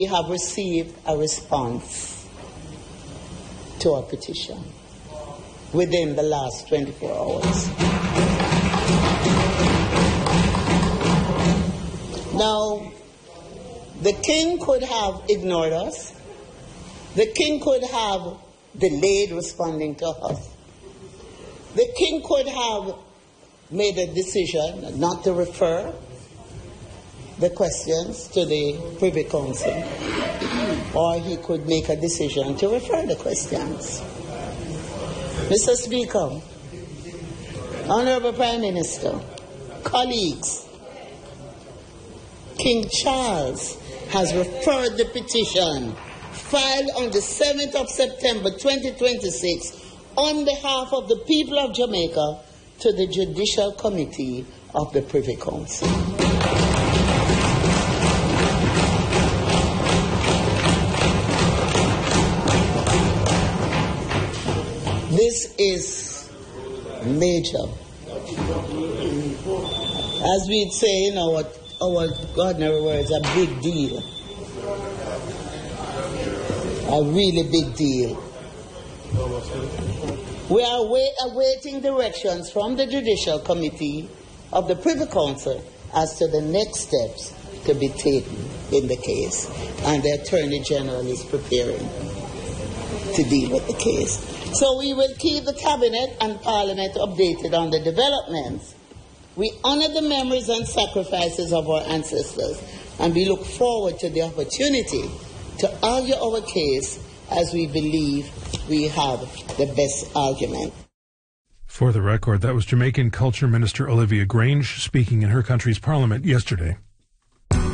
We have received a response to our petition within the last 24 hours. Now, the king could have ignored us. The king could have delayed responding to us. The king could have made a decision not to refer the questions to the Privy Council, or he could make a decision to refer the questions. Mr. Speaker, Honorable Prime Minister, colleagues, King Charles has referred the petition filed on the 7th of September 2026 on behalf of the people of Jamaica to the Judicial Committee of the Privy Council. This is major. As we'd say in our ordinary words, a big deal. A really big deal. We are awaiting directions from the Judicial Committee of the Privy Council as to the next steps to be taken in the case. And the Attorney General is preparing to deal with the case. So we will keep the Cabinet and Parliament updated on the developments. We honor the memories and sacrifices of our ancestors, and we look forward to the opportunity to argue our case as we believe we have the best argument. For the record, that was Jamaican Culture Minister Olivia Grange speaking in her country's parliament yesterday.